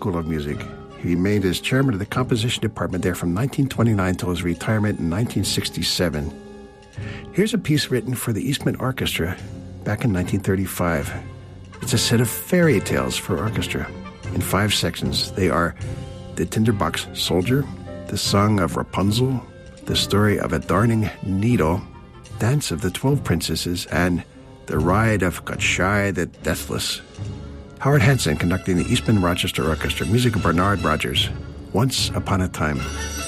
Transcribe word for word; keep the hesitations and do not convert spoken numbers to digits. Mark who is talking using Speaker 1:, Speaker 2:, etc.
Speaker 1: School of Music. He remained as chairman of the composition department there from nineteen twenty-nine till his retirement in nineteen sixty-seven. Here's a piece written for the Eastman Orchestra back in nineteen thirty-five. It's a set of fairy tales for orchestra in five sections. They are The Tinderbox Soldier, The Song of Rapunzel, The Story of a Darning Needle, Dance of the Twelve Princesses, and The Ride of Gotchai the Deathless. Howard Hansen conducting the Eastman Rochester Orchestra, music of Bernard Rogers, Once Upon a Time.